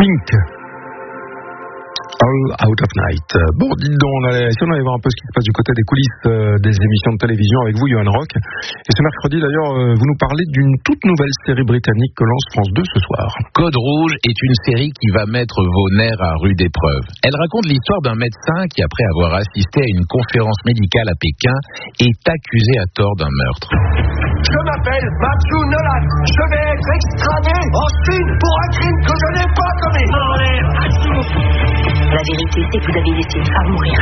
Pink. All Out of Night. Bon, dites donc, si on allait voir un peu ce qui se passe du côté des coulisses des émissions de télévision avec vous, Johan Rock. Et ce mercredi, d'ailleurs, vous nous parlez d'une toute nouvelle série britannique que lance France 2 ce soir. Code Rouge est une série qui va mettre vos nerfs à rude épreuve. Elle raconte l'histoire d'un médecin qui, après avoir assisté à une conférence médicale à Pékin, est accusé à tort d'un meurtre. Je m'appelle Matthew Nolan. Je vais être extradé en Chine pour un crime que je n'ai pas commis. La vérité, c'est que vous avez laissé une femme mourir.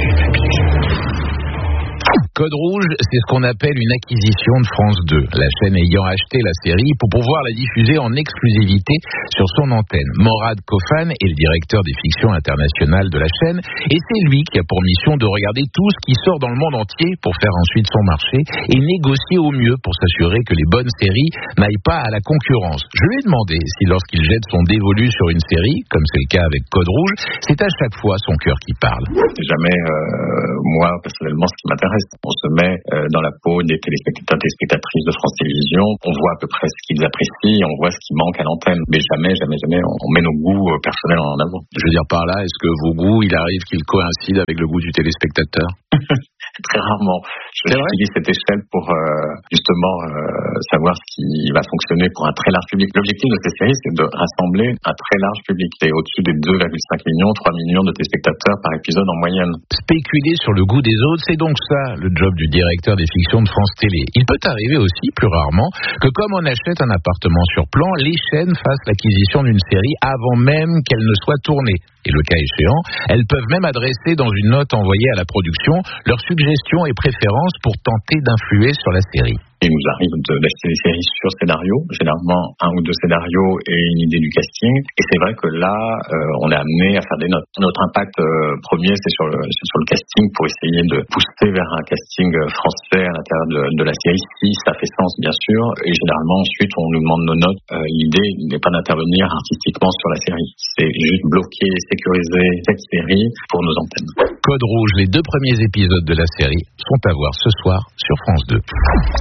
Code Rouge, c'est ce qu'on appelle une acquisition de France 2, la chaîne ayant acheté la série pour pouvoir la diffuser en exclusivité sur son antenne. Morad Kofan est le directeur des fictions internationales de la chaîne et c'est lui qui a pour mission de regarder tout ce qui sort dans le monde entier pour faire ensuite son marché et négocier au mieux pour s'assurer que les bonnes séries n'aillent pas à la concurrence. Je lui ai demandé si lorsqu'il jette son dévolu sur une série, comme c'est le cas avec Code Rouge, c'est à chaque fois son cœur qui parle. C'est jamais moi personnellement ce qui m'intéresse. On se met dans la peau des téléspectateurs, téléspectatrices de France Télévisions. On voit à peu près ce qu'ils apprécient, on voit ce qui manque à l'antenne. Mais jamais, on met nos goûts personnels en avant. Je veux dire par là, est-ce que vos goûts, il arrive qu'ils coïncident avec le goût du téléspectateur? Très rarement. J'utilise cette échelle pour justement savoir ce qui va fonctionner pour un très large public. L'objectif de ces séries, c'est de rassembler un très large public. C'est au-dessus des 2,5 millions, 3 millions de téléspectateurs par épisode en moyenne. Spéculer sur le goût des autres, c'est donc ça le job du directeur des fictions de France Télé. Il peut arriver aussi, plus rarement, que comme on achète un appartement sur plan, les chaînes fassent l'acquisition d'une série avant même qu'elle ne soit tournée. Et le cas échéant, elles peuvent même adresser dans une note envoyée à la production leurs suggestions et préférences pour tenter d'influer sur la série. Il nous arrive d'acheter des séries sur scénario, généralement 1 ou 2 scénarios et une idée du casting. Et c'est vrai que là, on est amené à faire des notes. Notre impact premier, c'est sur le casting pour essayer de pousser vers un casting français à l'intérieur de la série, si ça fait sens, bien sûr. Et généralement, ensuite, on nous demande nos notes. L'idée n'est pas d'intervenir artistiquement sur la série. C'est juste bloquer, sécuriser cette série pour nos antennes. Code Rouge, les 2 premiers épisodes de la série sont à voir ce soir sur France 2.